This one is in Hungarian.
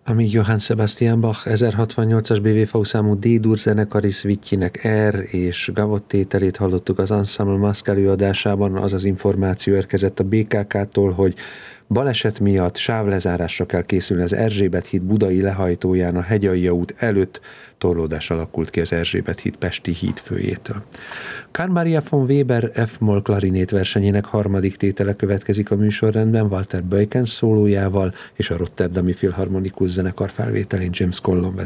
Amíg Johann Sebastian Bach 1068-as BWV számú D-dur zenekari szvittjének R és gavott tételét hallottuk az Ensemble Masque előadásában, az az információ érkezett a BKK-tól, hogy baleset miatt sávlezárásra kell készülni az Erzsébet híd budai lehajtóján a Hegyalja út előtt, torlódás alakult ki az Erzsébet híd pesti hídfőjétől. Carl Maria von Weber F-moll klarinét versenyének harmadik tétele következik a műsorrendben Walter Beukens szólójával és a Rotterdami Filharmonikus Zenekar felvételén James Collom